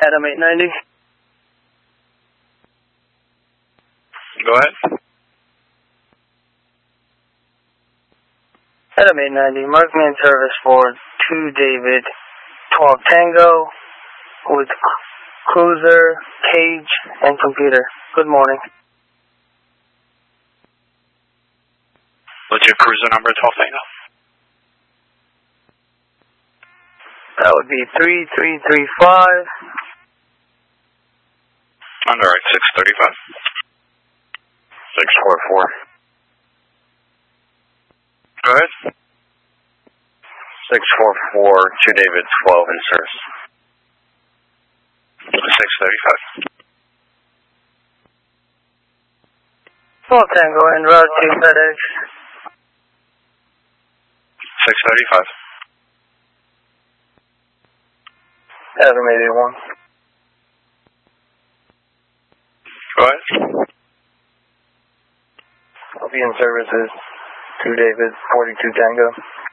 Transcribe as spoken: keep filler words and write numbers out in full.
Adam eight ninety. Go ahead. Adam eight ninety, mark me in service for two David, twelve Tango, with cruiser, cage, and computer. Good morning. What's your cruiser number, twelve Tango? That would be three three three five. Underwrite six thirty-five. six four four. Go ahead. six four four, two David, twelve in service. six thirty-five. twelve Tango en route to FedEx. six thirty-five. Adam eight eighty-one. Go ahead. I'll be in services two David, forty-two Tango.